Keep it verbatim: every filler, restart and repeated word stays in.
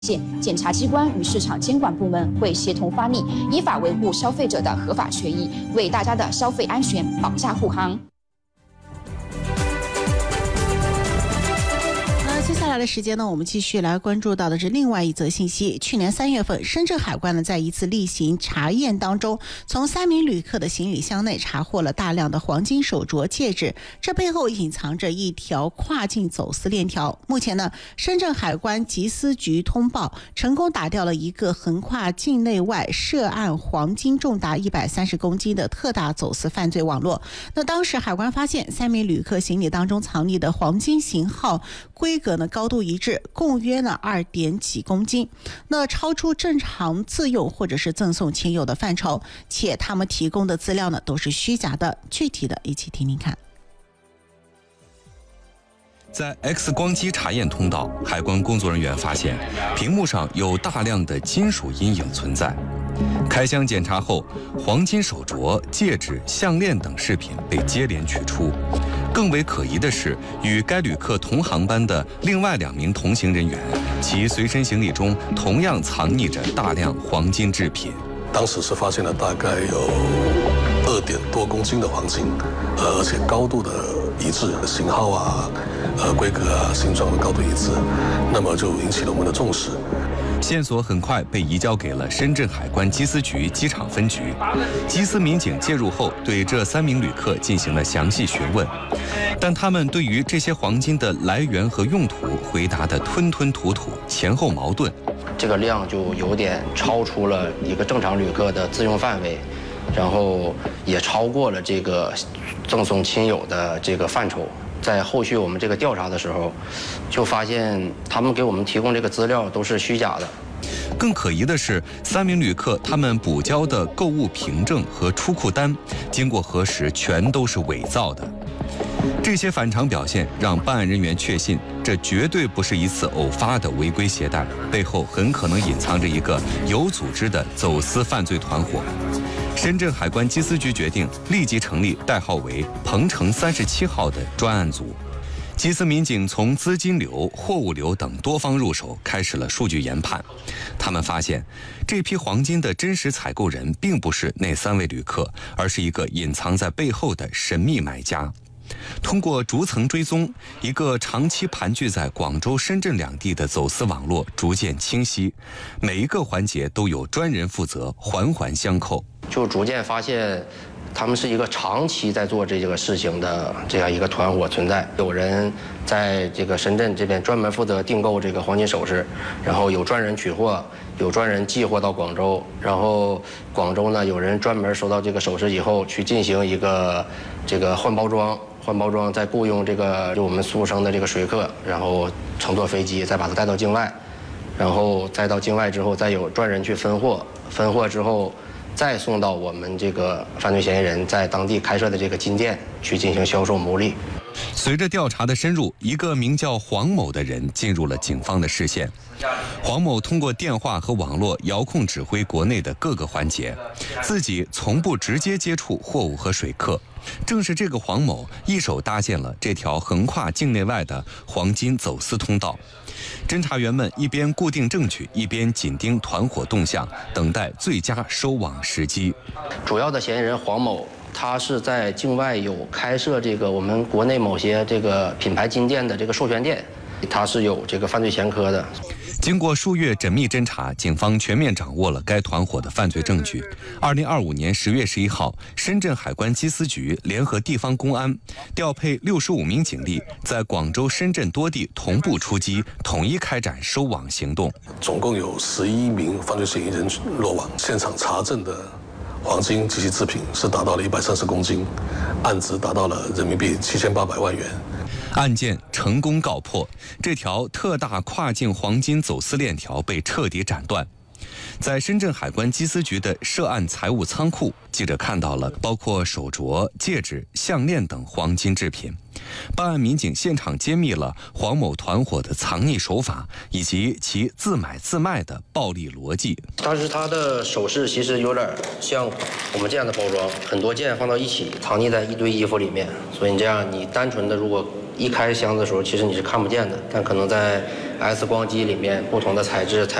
检察机关与市场监管部门会协同发力，依法维护消费者的合法权益，为大家的消费安全保驾护航。 接下来的时间呢，我们继续来关注到的是另外一则信息。去年三月份，深圳海关呢在一次例行查验当中，从三名旅客的行李箱内查获了大量的黄金手镯、戒指，这背后隐藏着一条跨境走私链条。目前呢，深圳海关缉私局通报，成功打掉了一个横跨境内外涉案黄金重达一百三十公斤的特大走私犯罪网络。那当时海关发现，三名旅客行李当中藏匿的黄金型号、规格呢高度一致，共约呢二点几公斤，那超出正常自用或者是赠送亲友的范畴，且他们提供的资料呢都是虚假的。具体的一起听听看。 在 X 光机查验通道，海关工作人员发现屏幕上有大量的金属阴影存在。开箱检查后，黄金手镯、戒指、项链等饰品被接连取出。更为可疑的是，与该旅客同航班的另外两名同行人员，其随身行李中同样藏匿着大量黄金制品。 当时是发现了大概有二点多公斤的黄金，呃，而且高度的一致，型号啊、呃规格啊、形状的高度一致，那么就引起了我们的重视。 线索很快被移交给了深圳海关缉私局机场分局。缉私民警介入后，对这三名旅客进行了详细询问，但他们对于这些黄金的来源和用途回答的吞吞吐吐，前后矛盾。 这个量就有点超出了一个正常旅客的自用范围，然后也超过了这个赠送亲友的这个范畴。在后续我们这个调查的时候，就发现他们给我们提供这个资料都是虚假的。 更可疑的是，三名旅客他们补交的购物凭证和出库单，经过核实全都是伪造的。这些反常表现让办案人员确信，这绝对不是一次偶发的违规携带，背后很可能隐藏着一个有组织的走私犯罪团伙。深圳海关缉私局决定立即成立代号为“鹏程三十七号”的专案组。缉私民警从资金流、货物流等多方入手，开始了数据研判。他们发现，这批黄金的真实采购人并不是那三位旅客，而是一个隐藏在背后的神秘买家。通过逐层追踪，一个长期盘踞在广州、深圳两地的走私网络逐渐清晰，每一个环节都有专人负责，环环相扣。 就逐渐发现，他们是一个长期在做这个事情的这样一个团伙存在。有人在这个深圳这边专门负责订购这个黄金首饰，然后有专人取货，有专人寄货到广州，然后广州呢有人专门收到这个首饰以后去进行一个这个换包装。换包装，再雇佣这个就我们俗称的这个水客，然后乘坐飞机再把它带到境外，然后再到境外之后，再有专人去分货，分货之后再送到我们这个犯罪嫌疑人在当地开设的这个金店去进行销售牟利。 随着调查的深入，一个名叫黄某的人进入了警方的视线。黄某通过电话和网络遥控指挥国内的各个环节，自己从不直接接触货物和水客。正是这个黄某一手搭建了这条横跨境内外的黄金走私通道。侦查员们一边固定证据，一边紧盯团伙动向，等待最佳收网时机。 主要的嫌疑人黄某，他是在境外有开设这个我们国内某些这个品牌金店的这个授权店，他是有这个犯罪前科的。 经过数月缜密侦查，警方全面掌握了该团伙的犯罪证据。二零二五年十月十一号，深圳海关缉私局联合地方公安，调配六十五名警力，在广州、深圳多地同步出击，统一开展收网行动。 总共有十一名犯罪嫌疑人落网，现场查证的黄金及其制品是达到了一百三十公斤，案值达到了人民币七千八百万元。 案件成功告破，这条特大跨境黄金走私链条被彻底斩断。在深圳海关缉私局的涉案财物仓库，记者看到了包括手镯、戒指、项链等黄金制品。办案民警现场揭秘了黄某团伙的藏匿手法，以及其自买自卖的暴利逻辑。 当时他的首饰其实有点像我们这样的包装，很多件放到一起，藏匿在一堆衣服里面，所以你这样你单纯的如果一开箱的时候，其实你是看不见的，但可能在 X 光机里面不同的材质。